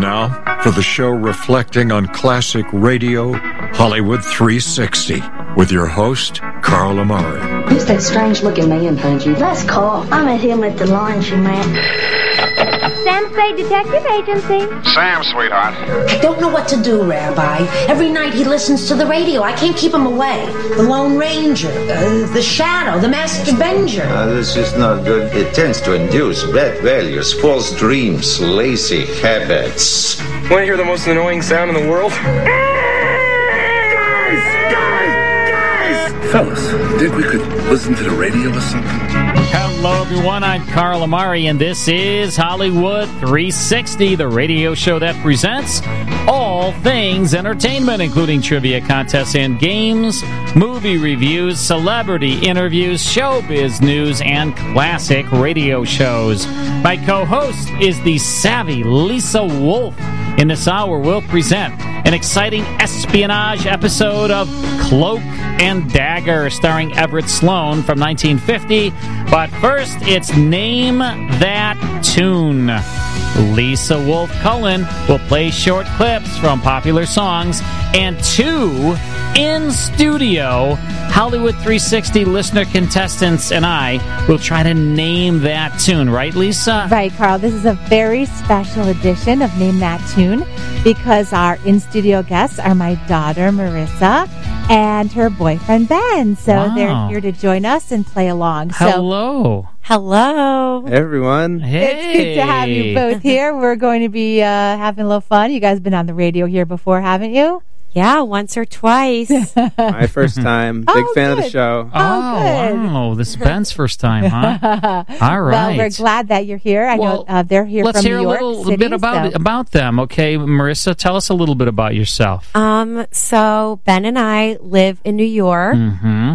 now for the show reflecting on classic radio, Hollywood 360, with your host, Carl Amari. Who's that strange-looking man, Bungie? That's Carl. I met him at the laundromat. Sam Spade Detective Agency. Sam, sweetheart. I don't know what to do, Rabbi. Every night he listens to the radio. I can't keep him away. The Lone Ranger, the Shadow, the Masked Avenger. This is not good. It tends to induce bad values, false dreams, lazy habits. Want to hear the most annoying sound in the world? Guys! Fellas, think we could listen to the radio or something? Hello, everyone. I'm Carl Amari, and this is Hollywood 360, the radio show that presents all things entertainment, including trivia contests and games, movie reviews, celebrity interviews, showbiz news, and classic radio shows. My co-host is the savvy Lisa Wolf. In this hour, we'll present an exciting espionage episode of Cloak and Dagger, starring Everett Sloane from 1950. But first, it's Name That Tune. Lisa Wolf Cullen will play short clips from popular songs, and two in-studio Hollywood 360 listener contestants and I will try to name that tune. Right, Lisa? Right, Carl. This is a very special edition of Name That Tune because our in-studio guests are my daughter, Marissa, and her boyfriend, Ben. So They're here to join us and play along. Hello. Hello. Hey, everyone. Hey. It's good to have you both here. We're going to be having a little fun. You guys have been on the radio here before, haven't you? Yeah, once or twice. My first time. Big fan of the show. Wow. This is Ben's first time, huh? All right. Well, we're glad that you're here. I know they're here from New York City. Let's hear a little bit about them. Okay, Marissa, tell us a little bit about yourself. So Ben and I live in New York. Mm-hmm.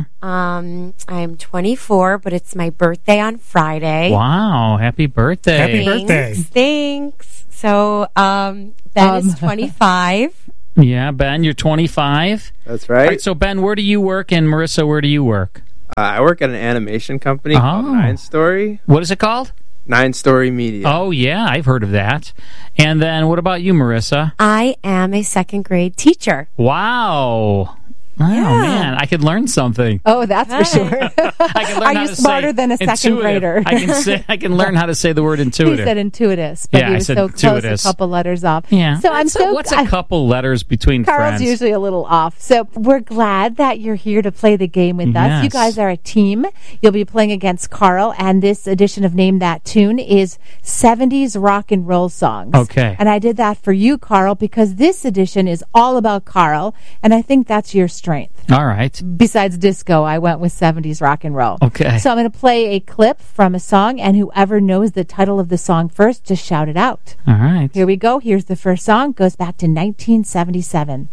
I'm 24, but it's my birthday on Friday. Wow, happy birthday. Happy birthday. Thanks. So Ben is 25. Yeah, Ben, you're 25. That's right. All right. So, Ben, where do you work? And Marissa, where do you work? I work at an animation company called 9 Story. What is it called? 9 Story Media. Oh, yeah, I've heard of that. And then what about you, Marissa? I am a second grade teacher. Wow. Oh, man, I could learn something. Oh, that's for sure. I can learn Are you smarter than a second grader? I can learn how to say the word intuitive. He said intuitus, but he was so close, a couple letters off. Yeah. So what's a couple letters between Carl's friends? Usually a little off. So we're glad that you're here to play the game with us. You guys are a team. You'll be playing against Carl, and this edition of Name That Tune is 70s rock and roll songs. Okay. And I did that for you, Carl, because this edition is all about Carl, and I think that's your strength. All right. Besides disco, I went with 70s rock and roll. Okay. So I'm going to play a clip from a song, and whoever knows the title of the song first, just shout it out. All right. Here we go. Here's the first song. Goes back to 1977.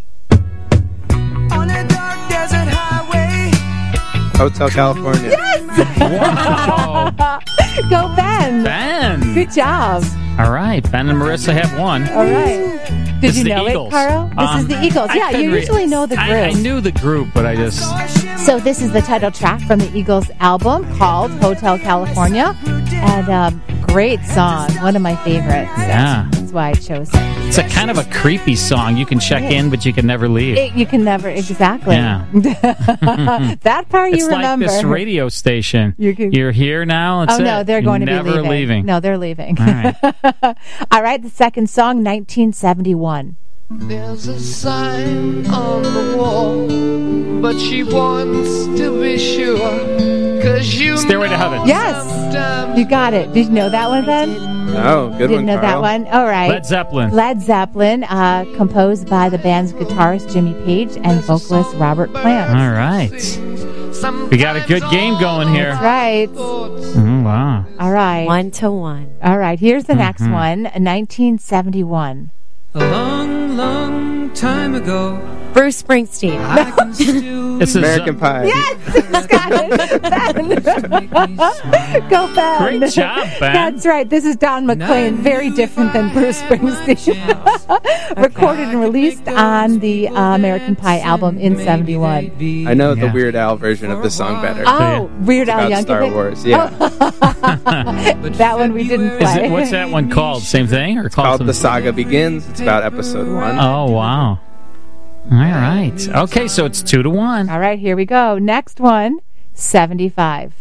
On a dark desert highway. Hotel California. Yes! Wow. Go, Ben. Ben. Good job. All right. Ben and Marissa have won. All right. Did you know it, Carl? This is the Eagles. Yeah, you usually know the group. I knew the group, but I just... So this is the title track from the Eagles album called Hotel California. And great song. One of my favorites. Yeah. That's why I chose it. It's a kind of a creepy song. You can check in, but you can never leave. You can never, exactly. Yeah. That part you remember. It's like this radio station. You're here now. That's no, they're going to be never leaving. No, they're leaving. All right. All right, the second song, 1971. There's a sign on the wall, but she wants to be sure. 'Cause you Stairway to Heaven. Yes, you got it. Did you know that one, Ben? No, good Didn't one, know Carl. that one? All right. Led Zeppelin. Led Zeppelin, composed by the band's guitarist Jimmy Page and vocalist Robert Plant. All right. We got a good game going here. That's right. Oh, wow. All right. 1-1. All right, here's the next one, 1971. A long, long time ago, Bruce Springsteen. This is American Pie. Yes, got it. Ben. Go, Ben. Great job, Ben. That's right. This is Don McLean. Very different than Bruce Springsteen. Recorded and released on the American Pie album in 71. I know the Weird Al version of the song better. Oh, Weird Al Yankovic. Star Wars, yeah. That one we didn't play. What's that one called? Same thing? Or called The Saga Begins. It's about episode 1. Oh, wow. All right. Okay, so it's 2-1. All right, here we go. Next one, 75.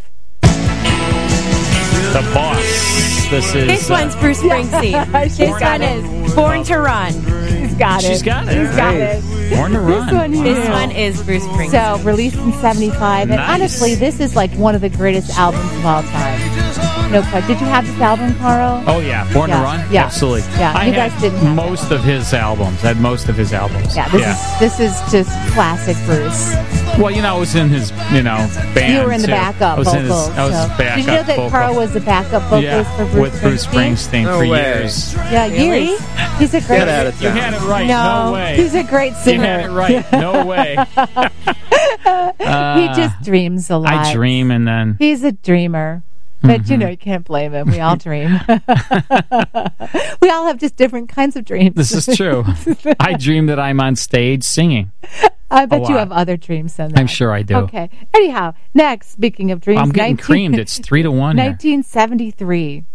The Boss. This one's Bruce Springsteen. This one is Born to Run. She's got it. She's got it. She's got it. Born to Run. This one is Bruce Springsteen. So, released in 75. And Nice. honestly, this is like one of the greatest albums of all time. No question. Did you have this album, Carl? Oh, yeah. Born to Run? Yeah. Absolutely. Yeah. I You guys had didn't have most of his albums. Yeah, This is just classic Bruce. Well, I was in his, band. You were in the too. backup vocals. I was backup Did you know that vocal. Carl was the backup vocalist for Bruce with Bruce Springsteen No for way. years. Yeah, years. He's a great Get out of You town. had it right. No, No way. he's a great singer. You had it right. No way. He just dreams a lot. I dream and then... He's a dreamer. But, you can't blame him. We all dream. We all have just different kinds of dreams. This is true. I dream that I'm on stage singing. I bet you lot. have other dreams than that. I'm sure I do. Okay. Anyhow, next, speaking of dreams... I'm getting creamed. It's 3-1 here. 1973.